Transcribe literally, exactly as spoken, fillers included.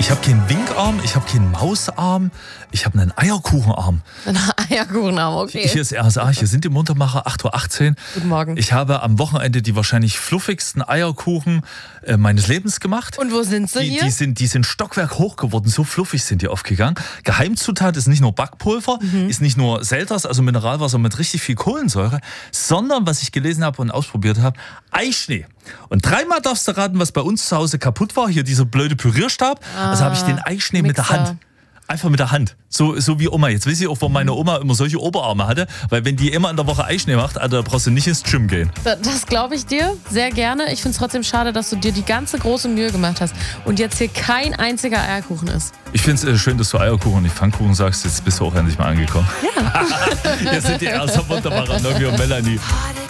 Ich habe keinen Winkarm, ich habe keinen Mausarm, ich habe einen Eierkuchenarm. Ein Eierkuchenarm, okay. Hier ist R S A, hier sind die Muntermacher, acht Uhr achtzehn. Guten Morgen. Ich habe am Wochenende die wahrscheinlich fluffigsten Eierkuchen äh, meines Lebens gemacht. Und wo sind sie Die, hier? die, sind, die sind Stockwerk hoch geworden, so fluffig sind die aufgegangen. Geheimzutat ist nicht nur Backpulver, Mhm. ist nicht nur Selters, also Mineralwasser mit richtig viel Kohlensäure, sondern, was ich gelesen habe und ausprobiert habe, Eischnee. Und dreimal darfst du raten, was bei uns zu Hause kaputt war, hier dieser blöde Pürierstab. Ah, also habe ich den Eischnee mit der Mixer. Hand. Einfach mit der Hand. So, so wie Oma. Jetzt weiß ich auch, warum meine Oma immer solche Oberarme hatte. Weil wenn die immer in der Woche Eischnee macht, Alter, da brauchst du nicht ins Gym gehen. Da- Das glaube ich dir sehr gerne. Ich finde es trotzdem schade, dass du dir die ganze große Mühe gemacht hast und jetzt hier kein einziger Eierkuchen ist. Ich finde es äh, schön, dass du Eierkuchen und nicht Pfannkuchen sagst. Jetzt bist du auch endlich mal angekommen. Ja. Hier sind die ersten Wunderbarer, Nogi und Melanie.